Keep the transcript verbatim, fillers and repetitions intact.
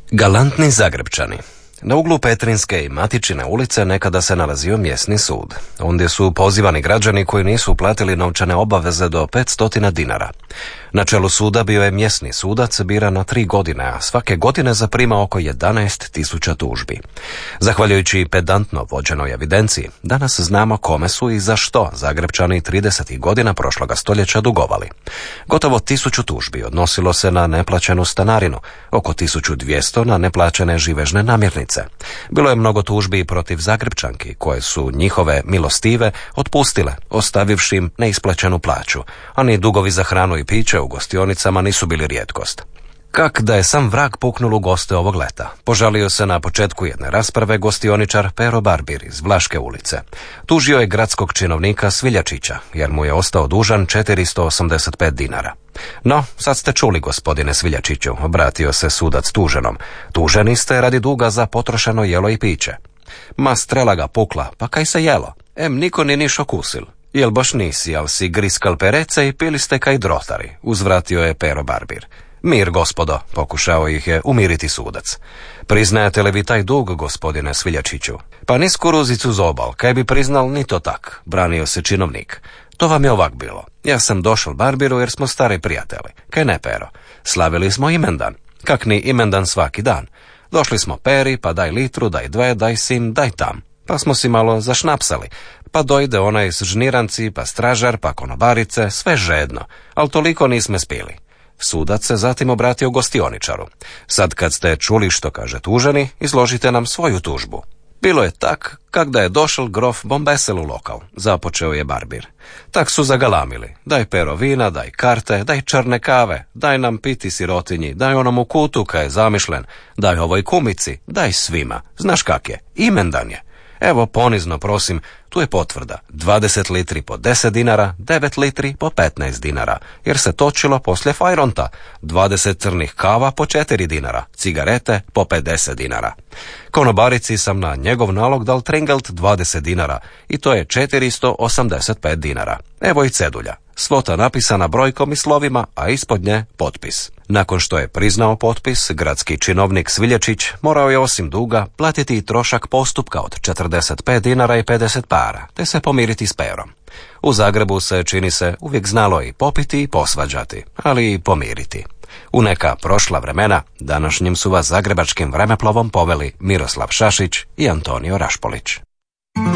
Galantni Zagrebčani. Na uglu Petrinjske i Matičine ulice nekada se nalazio mjesni sud. Ondje su pozivani građani koji nisu uplatili novčane obaveze do petsto dinara. Na čelu suda bio je mjesni sudac biran na tri godine, a svake godine zaprima oko jedanaest tisuća tužbi. Zahvaljujući pedantno vođenoj evidenciji, danas znamo kome su i za što Zagrebčani tridesetih godina prošloga stoljeća dugovali. Gotovo tisuću tužbi odnosilo se na neplaćenu stanarinu, oko tisuću dvjesto na neplaćene živežne namirnice. Bilo je mnogo tužbi protiv Zagrebčanki, koje su njihove milostive otpustile, ostavivši im neisplaćenu plaću, a ni dugovi za hranu i piće u gostionicama nisu bili rijetkost. Kak da je sam vrag puknul u goste ovog leta. Požalio se na početku jedne rasprave gostioničar Pero Barbir iz Vlaške ulice. Tužio je gradskog činovnika Sviljačića, jer mu je ostao dužan četiristo osamdeset pet dinara. No, sad ste čuli, gospodine Sviljačiću, obratio se sudac tuženom. Tuženi ste radi duga za potrošeno jelo i piće. Ma strela ga pukla, pa kaj se jelo? Em, niko ni niš okusil. Jel baš nisi, al si griskal perece i pili ste kaj drotari, uzvratio je Pero Barbir. Mir, gospodo, pokušao ih je umiriti sudac. Priznajete li vi taj dug, gospodine Sviljačiću? Pa nis kuruzicu zobal, kaj bi priznal ni to tak, branio se činovnik. To vam je ovak bilo. Ja sam došel Barbiru jer smo stari prijatelji. Kaj ne, Pero? Slavili smo imendan. Kak ni imendan svaki dan. Došli smo Peri, pa daj litru, daj dve, daj sim, daj tam. Pa smo si malo zašnapsali. Pa dojde onaj s žniranci, pa stražar, pa konobarice, sve žedno. Al toliko nisme spili. Sudac se zatim obratio gostioničaru. Sad kad ste čuli što kaže tuženi, izložite nam svoju tužbu. Bilo je tak, kak da je došel grof Bombesel u lokal, započeo je Barbir. Tak su zagalamili. Daj Pero vina, daj karte, daj črne kave, daj nam piti sirotinji, daj onomu kutu kaj je zamišljen, daj ovoj kumici, daj svima. Znaš kak je, imendan je. Evo, ponizno prosim, tu je potvrda. dvadeset litri po deset dinara, devet litri po petnaest dinara, jer se točilo poslije fajronta. dvadeset crnih kava po četiri dinara, cigarete po pedeset dinara. Konobarici sam na njegov nalog dal tringelt dvadeset dinara i to je četiristo osamdeset pet dinara. Evo i cedulja. Svota napisana brojkom i slovima, a ispod nje potpis. Nakon što je priznao potpis, gradski činovnik Sviljačić morao je osim duga platiti i trošak postupka od četrdeset pet dinara i pedeset para, te se pomiriti s Perom. U Zagrebu se, čini se, uvijek znalo i popiti i posvađati, ali i pomiriti. U neka prošla vremena, današnjim su vas zagrebačkim vremeplovom poveli Miroslav Šašić i Antonio Rašpolić.